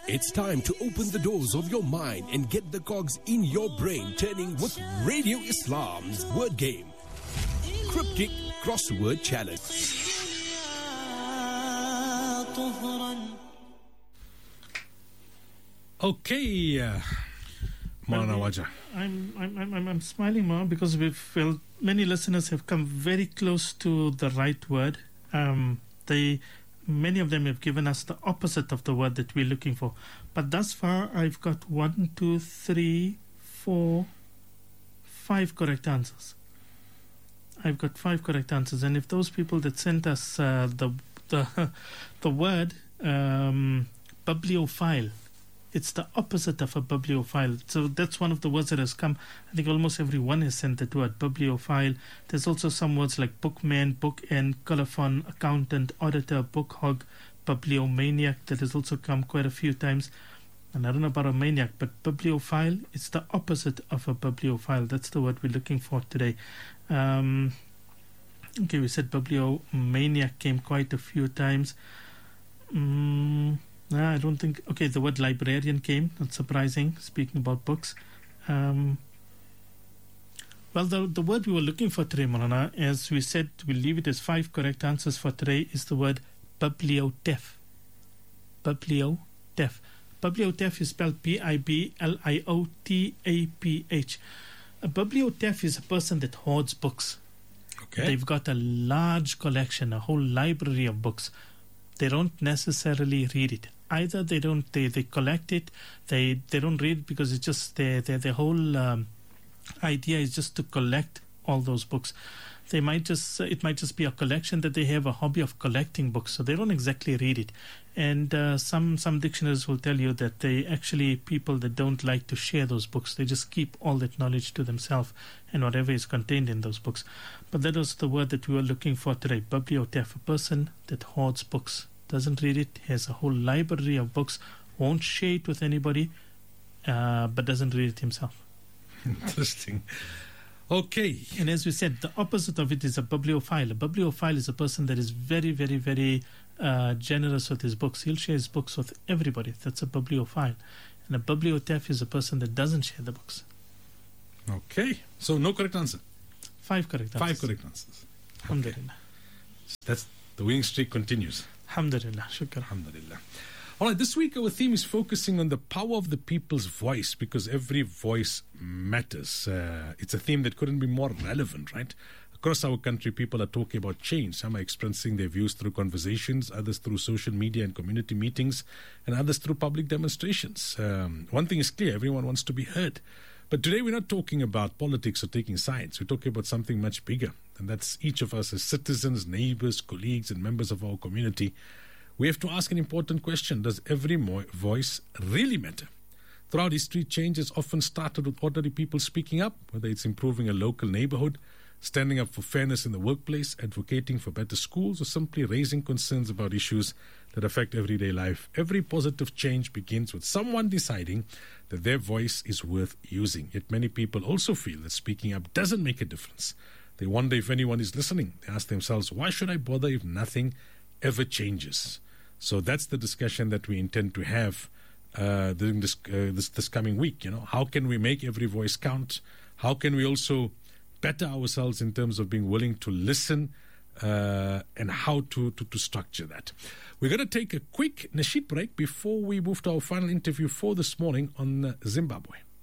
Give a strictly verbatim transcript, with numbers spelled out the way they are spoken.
It's time to open the doors of your mind and get the cogs in your brain turning with Radio Islam's word game. Cryptic Crossword Challenge. Okay, uh, Maulana Wajah. I'm, I'm, I'm, I'm smiling more because we feel many listeners have come very close to the right word. Um, they, many of them have given us the opposite of the word that we're looking for. But thus far, I've got one, two, three, four, five correct answers. I've got five correct answers, and if those people that sent us uh, the the the word um, bibliophile, it's the opposite of a bibliophile. So that's one of the words that has come. I think almost everyone has sent that word, bibliophile. There's also some words like bookman, bookend, colophon, accountant, auditor, book hog, bibliomaniac. That has also come quite a few times. And I don't know about a maniac, but bibliophile, it's the opposite of a bibliophile. That's the word we're looking for today. Um, okay, we said bibliomaniac came quite a few times. Mm, nah, I don't think... Okay, the word librarian came, not surprising, speaking about books. Um, well, the, the word we were looking for today, Maulana, as we said, we'll leave it as five correct answers for today, is the word bibliotef. Bibliotef. Bibliotef is spelled B I B L I O T A P H. A bibliotef is a person that hoards books. Okay. They've got a large collection, a whole library of books. They don't necessarily read it. Either they don't, they, they collect it, they they don't read it because it's just their their, their whole um, idea is just to collect all those books. They might just, it might just be a collection that they have a hobby of collecting books, so they don't exactly read it. And uh, some some dictionaries will tell you that they actually people that don't like to share those books. They just keep all that knowledge to themselves and whatever is contained in those books. But that was the word that we were looking for today. Bibliotef, a person that hoards books, doesn't read it, has a whole library of books, won't share it with anybody, uh, but doesn't read it himself. Interesting. Okay. And as we said, the opposite of it is a bibliophile. A bibliophile is a person that is very, very, very uh, generous with his books. He'll share his books with everybody. That's a bibliophile. And a bibliotef is a person that doesn't share the books. Okay. So no correct answer. Five correct answers. Five correct answers. Alhamdulillah. That's the winning streak continues. Alhamdulillah. Shukr. Alhamdulillah. All right, this week our theme is focusing on the power of the people's voice, because every voice matters. Uh, it's a theme that couldn't be more relevant, right? Across our country, people are talking about change. Some are expressing their views through conversations, others through social media and community meetings, and others through public demonstrations. Um, one thing is clear, everyone wants to be heard. But today we're not talking about politics or taking sides. We're talking about something much bigger, and that's each of us as citizens, neighbors, colleagues, and members of our community. We have to ask an important question. Does every mo- voice really matter? Throughout history, change has often started with ordinary people speaking up, whether it's improving a local neighborhood, standing up for fairness in the workplace, advocating for better schools, or simply raising concerns about issues that affect everyday life. Every positive change begins with someone deciding that their voice is worth using. Yet many people also feel that speaking up doesn't make a difference. They wonder if anyone is listening. They ask themselves, why should I bother if nothing ever changes? So that's the discussion that we intend to have uh, during this, uh, this this coming week. You know, how can we make every voice count? How can we also better ourselves in terms of being willing to listen, uh, and how to, to to structure that? We're going to take a quick nasheed break before we move to our final interview for this morning on uh, Zimbabwe.